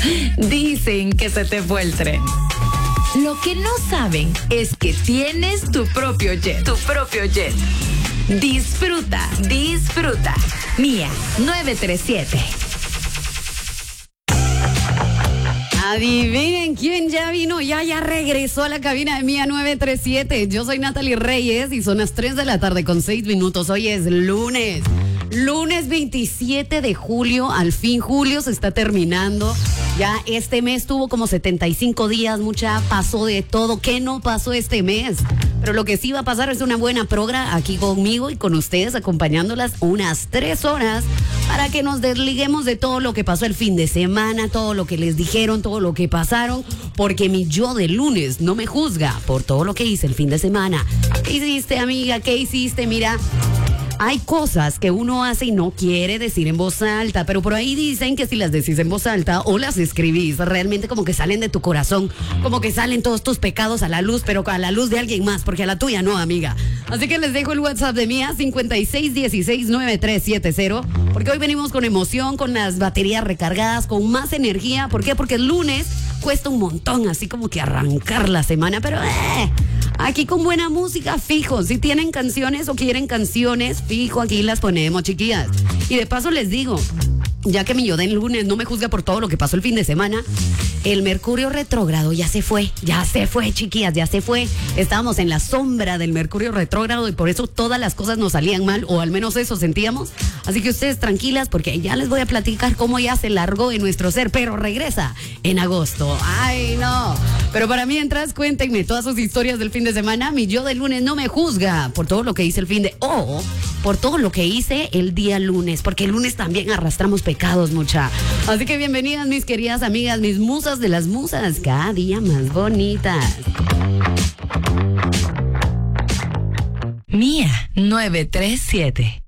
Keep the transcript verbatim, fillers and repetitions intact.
Dicen que se te fue el tren. Lo que no saben es que tienes tu propio jet. Tu propio jet. Disfruta, disfruta. Mía nueve tres siete. Adivinen quién ya vino, ya ya regresó a la cabina de Mía nueve tres siete. Yo soy Natalie Reyes y son las tres de la tarde con seis minutos. Hoy es lunes, lunes veintisiete de julio. Al fin julio se está terminando. Ya este mes tuvo como setenta y cinco días, mucha pasó de todo. ¿Qué no pasó este mes? Pero lo que sí va a pasar es una buena progra aquí conmigo y con ustedes, acompañándolas unas tres horas para que nos desliguemos de todo lo que pasó el fin de semana, todo lo que les dijeron, todo lo que pasaron, porque mi yo de lunes no me juzga por todo lo que hice el fin de semana. ¿Qué hiciste, amiga? ¿Qué hiciste? Mira, hay cosas que uno hace y no quiere decir en voz alta, pero por ahí dicen que si las decís en voz alta o las escribís, realmente como que salen de tu corazón, como que salen todos tus pecados a la luz, pero a la luz de alguien más, porque a la tuya no, amiga. Así que les dejo el WhatsApp de Mía, cincuenta y seis dieciséis noventa y tres setenta, porque hoy venimos con emoción, con las baterías recargadas, con más energía. ¿Por qué? Porque el lunes cuesta un montón, así como que arrancar la semana, pero eh, aquí con buena música, fijo. Si tienen canciones o quieren canciones, fijo, aquí las ponemos, chiquillas. Y de paso les digo, ya que mi yo del lunes no me juzga por todo lo que pasó el fin de semana, el Mercurio retrógrado ya se fue, ya se fue, chiquillas, ya se fue. Estábamos en la sombra del Mercurio retrógrado y por eso todas las cosas nos salían mal, o al menos eso sentíamos. Así que ustedes tranquilas, porque ya les voy a platicar cómo ya se largó en nuestro ser, pero regresa en agosto. Ay, no. Pero para mientras, cuéntenme todas sus historias del fin de semana. Mi yo del lunes no me juzga por todo lo que hice el fin de... o por todo lo que hice el día lunes, porque el lunes también arrastramos pecados, mucha. Así que bienvenidas, mis queridas amigas, mis musas de las musas, cada día más bonitas. Mía nueve tres siete.